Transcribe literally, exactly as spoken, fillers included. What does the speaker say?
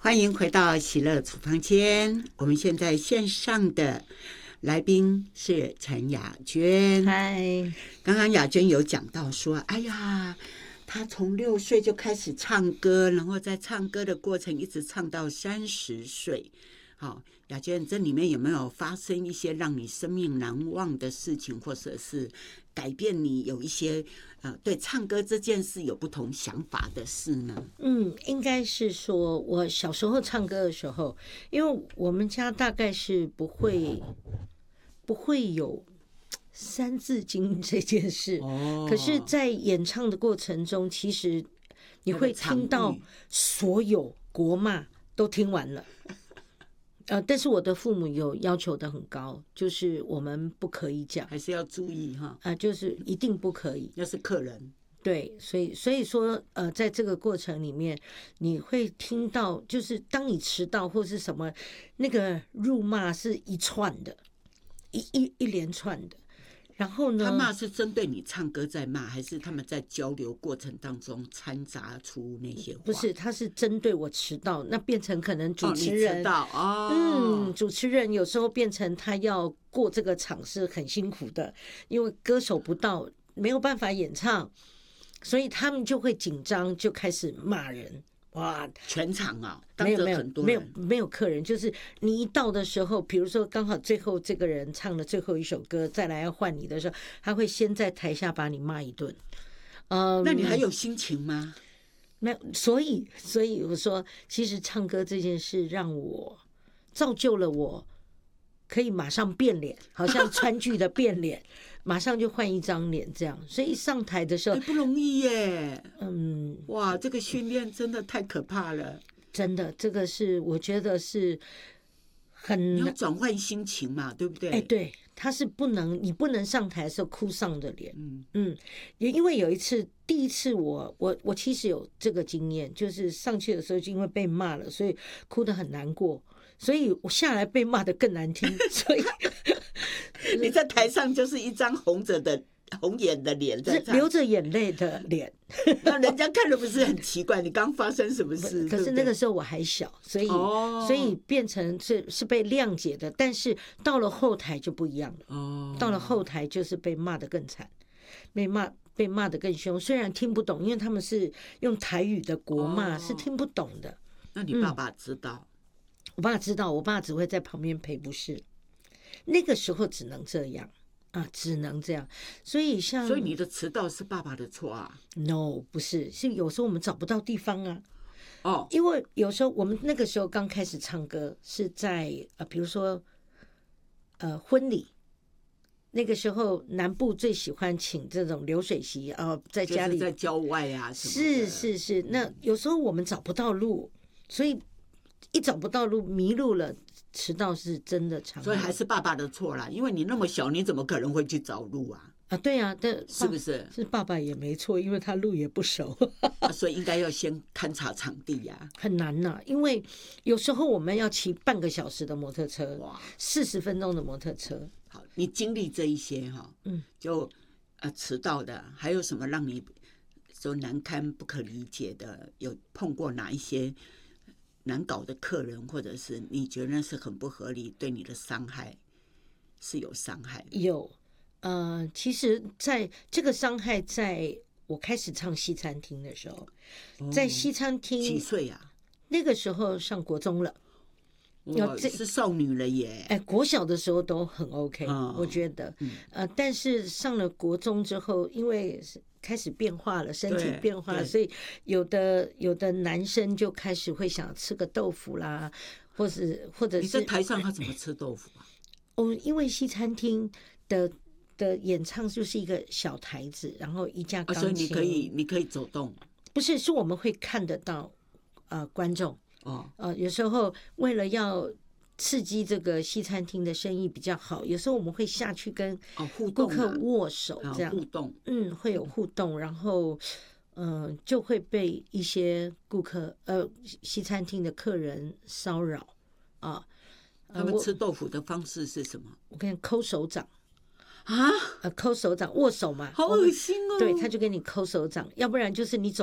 欢迎回到喜乐厨房间。我们现在线上的来宾是陈雅娟。 嗨， 刚刚雅娟有讲到说，哎呀，她从六岁就开始唱歌，然后在唱歌的过程一直唱到三十岁。好，雅娟，这里面有没有发生一些让你生命难忘的事情，或者是改变你有一些呃对唱歌这件事有不同想法的事呢？ 嗯，应该是说我小时候唱歌的时候，因为我们家大概是不会不会有三字经这件事， 哦， 可是，在演唱的过程中，其实你会听到所有国骂都听完了。呃，但是我的父母有要求的很高，就是我们不可以讲， 还是要注意哈。 啊、呃，就是一定不可以。 要是客人， 对，所以所以说，呃，在这个过程里面，你会听到，就是当你迟到或是什么，那个辱骂是一串的，一一一连串的。然后呢？ 他骂是针对你唱歌在骂，还是他们在交流过程当中掺杂出那些话？ 不是，他是针对我迟到，那变成可能主持人， 哦，你迟到哦， 嗯，主持人有时候变成他要过这个场是很辛苦的，因为歌手不到，没有办法演唱，所以他们就会紧张，就开始骂人。哇， 全场啊， 没有没有很多没有没有客人，就是你一到的时候，比如说刚好最后这个人唱了最后一首歌，再来要换你的时候，他会先在台下把你骂一顿。嗯， 那你还有心情吗？ 没有，所以所以我说，其实唱歌这件事让我造就了我，可以马上变脸，好像川剧的变脸。马上就换一张脸，这样，所以一上台的时候， 欸、不容易耶。 嗯， 哇，这个训练真的太可怕了。 真的，这个是我觉得是很你要转换心情嘛，对不对？ 哎、欸，对，他是不能，你不能上台的时候哭丧着脸。 嗯嗯，也因为有一次，第一次我我我其实有这个经验，就是上去的时候就因为被骂了，所以哭得很难过，所以我下来被骂得更难听，所以。 你在台上就是一张红着的红眼的脸在唱， 流着眼泪的脸， 那人家看了不是很奇怪？你刚发生什么事？ 可是那个时候我还小，所以、哦、所以变成是是被谅解的。但是到了后台就不一样了，哦，到了后台就是被骂得更惨，被骂被骂得更凶。虽然听不懂，因为他们是用台语的国骂，哦、是听不懂的。 那你爸爸知道？ 嗯、我爸知道，我爸只会在旁边陪，不是。那个时候只能这样啊，只能这样。所以像， 所以你的迟到是爸爸的错啊 ？No， 不是，是有时候我们找不到地方啊。 哦， 因为有时候我们那个时候刚开始唱歌是在呃，比如说呃婚礼，那个时候南部最喜欢请这种流水席啊、呃，在家里、 就是、在郊外啊什么的，是是是。那有时候我们找不到路，所以一找不到路迷路了。迟到是真的常， 所以还是爸爸的错啦，因为你那么小，你怎么可能会去找路啊？ 啊，对啊，但是不是？ 是爸爸也没错，因为他路也不熟， 啊、所以应该要先勘察场地呀、啊。 很难呐、啊，因为有时候我们要骑半个小时的摩托车，哇，四十分钟的摩托车。 好，你经历这一些哈，嗯，就呃迟到的，还有什么让你说难堪、不可理解的？有碰过哪一些？难搞的客人，或者是你觉得那是很不合理，对你的伤害是有伤害的。 有，呃，其实在这个伤害，在我开始唱西餐厅的时候，哦、在西餐厅几岁啊？ 那个时候上国中了， 哦，是少女了耶！ 哎，国小的时候都很 OK，、哦、我觉得，嗯、呃，但是上了国中之后，因为开始变化了，身体变化了，所以有的有的男生就开始会想吃个豆腐啦，或是或者是你在台上他怎么吃豆腐啊？ 哦，因为西餐厅的的演唱就是一个小台子，然后一架钢琴、啊， 所以你可以你可以走动， 不是是我们会看得到呃观众哦，呃有时候为了要。刺激这个西餐厅的生意比较好，有时候我们会下去跟顾客握手，这样、 哦、互动， 嗯，会有互动，然后，嗯、呃，就会被一些顾客，呃，西餐厅的客人骚扰啊。 他们吃豆腐的方式是什么？ 我跟你抠手掌啊， 呃，抠手掌，握手嘛， 好恶心哦。 对，他就给你抠手掌，要不然就是你走。